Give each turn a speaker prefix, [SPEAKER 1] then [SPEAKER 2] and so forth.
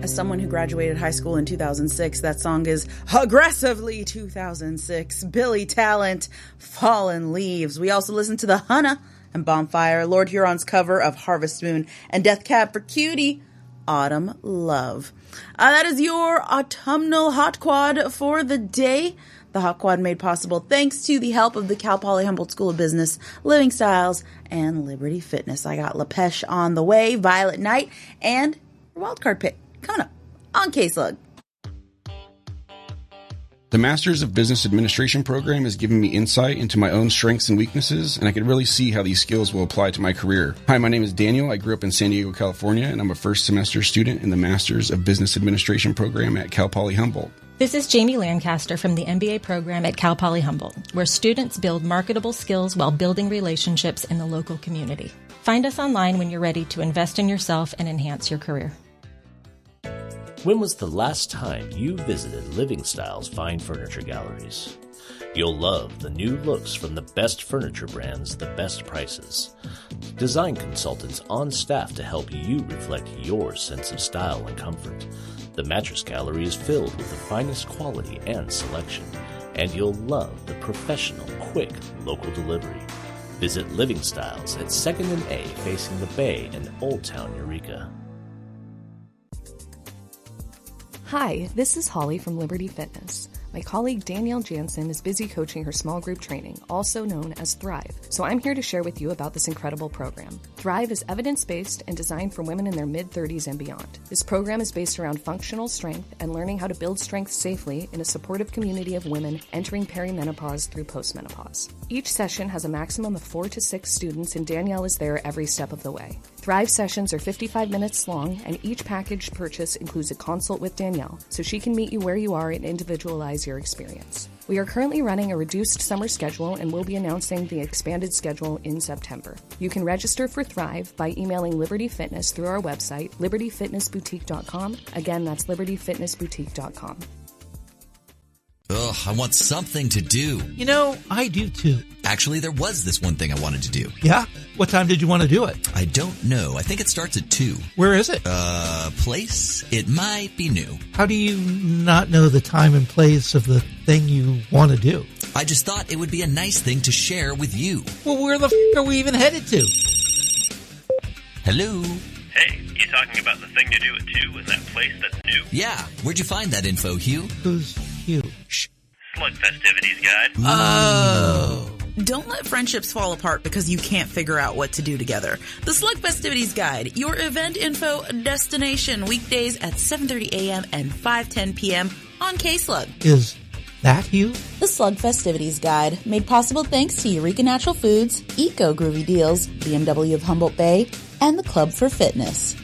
[SPEAKER 1] As someone who graduated high school in 2006, that song is aggressively 2006. Billy Talent, Fallen Leaves. We also listened to the Hunna and Bonfire, Lord Huron's cover of Harvest Moon, and Death Cab for Cutie, Autumn Love. That is your autumnal hot quad for the day. The hot quad made possible thanks to the help of the Cal Poly Humboldt School of Business, Living Styles, and Liberty Fitness. I got LaPeche on the way, Violet Night, and wildcard pick coming up on K-Slug.
[SPEAKER 2] The Masters of Business Administration program has given me insight into my own strengths and weaknesses, and I can really see how these skills will apply to my career. Hi, my name is Daniel. I grew up in San Diego, California, and I'm a first semester student in the Masters of Business Administration program at Cal Poly Humboldt.
[SPEAKER 3] This is Jamie Lancaster from the MBA program at Cal Poly Humboldt, where students build marketable skills while building relationships in the local community. Find us online when you're ready to invest in yourself and enhance your career.
[SPEAKER 4] When was the last time you visited Living Styles Fine Furniture Galleries? You'll love the new looks from the best furniture brands, the best prices. Design consultants on staff to help you reflect your sense of style and comfort. The Mattress Gallery is filled with the finest quality and selection, and you'll love the professional, quick, local delivery. Visit Living Styles at 2nd and A facing the Bay in Old Town, Eureka.
[SPEAKER 5] Hi, this is Holly from Liberty Fitness. My colleague Danielle Jansen is busy coaching her small group training, also known as Thrive. So I'm here to share with you about this incredible program. Thrive is evidence-based and designed for women in their mid-30s and beyond. This program is based around functional strength and learning how to build strength safely in a supportive community of women entering perimenopause through postmenopause. Each session has a maximum of 4 to 6 students, and Danielle is there every step of the way. Thrive sessions are 55 minutes long, and each package purchase includes a consult with Danielle, so she can meet you where you are and individualize your experience. We are currently running a reduced summer schedule and will be announcing the expanded schedule in September. You can register for Thrive by emailing Liberty Fitness through our website, libertyfitnessboutique.com. Again, that's libertyfitnessboutique.com.
[SPEAKER 6] Ugh, I want something to do.
[SPEAKER 7] You know, I do too.
[SPEAKER 6] Actually, there was this one thing I wanted to do.
[SPEAKER 7] Yeah? What time did you want to do it?
[SPEAKER 6] I don't know. I think it starts at 2.
[SPEAKER 7] Where is it?
[SPEAKER 6] Place? It might be new.
[SPEAKER 7] How do you not know the time and place of the thing you want to do?
[SPEAKER 6] I just thought it would be a nice thing to share with you.
[SPEAKER 7] Well, where the are we even headed to?
[SPEAKER 6] Hello?
[SPEAKER 8] Hey, you talking about the thing to do at 2 in that place that's new?
[SPEAKER 6] Yeah. Where'd you find that info, Hugh?
[SPEAKER 7] Who's Hugh?
[SPEAKER 6] Shh.
[SPEAKER 8] Slug Festivities Guide.
[SPEAKER 1] Oh. Don't let friendships fall apart because you can't figure out what to do together. The Slug Festivities Guide, your event info destination, weekdays at 7:30 a.m. and 5:10 p.m. on K-Slug.
[SPEAKER 7] Is that Hugh?
[SPEAKER 1] The Slug Festivities Guide, made possible thanks to Eureka Natural Foods, Eco Groovy Deals, BMW of Humboldt Bay, and the Club for Fitness.